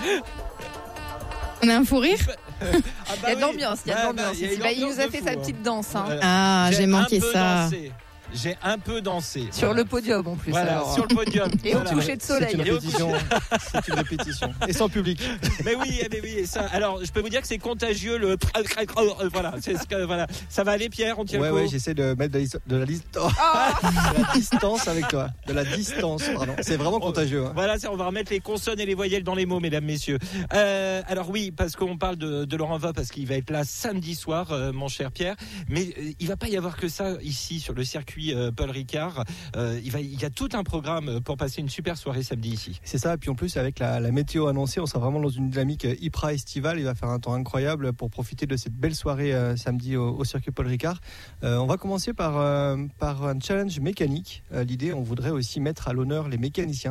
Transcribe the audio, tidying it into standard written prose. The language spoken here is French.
On a un fou rire. Il y a de l'ambiance, il nous a fait sa petite danse. Hein. Ah, j'ai manqué ça. J'ai un peu dansé. Sur le podium en plus. Voilà, sur le podium. Et au coucher de soleil. C'est une répétition. Et sans public. Mais oui, et ça. Alors, je peux vous dire que c'est contagieux. Voilà, voilà. Ça va aller, Pierre, on tient le coup. Ouais, j'essaie de mettre de la distance avec toi. De la distance, pardon. C'est vraiment contagieux. Hein. Voilà, on va remettre les consonnes et les voyelles dans les mots, mesdames, messieurs. Alors oui, parce qu'on parle de Laurent Va, parce qu'il va être là samedi soir, mon cher Pierre. Mais il va pas y avoir que ça ici sur le circuit Paul Ricard. Il y a tout un programme pour passer une super soirée samedi ici. C'est ça, et puis en plus avec la météo annoncée, on sera vraiment dans une dynamique hyper estivale. Il va faire un temps incroyable pour profiter de cette belle soirée samedi au circuit Paul Ricard. On va commencer par un challenge mécanique. L'idée, on voudrait aussi mettre à l'honneur les mécaniciens.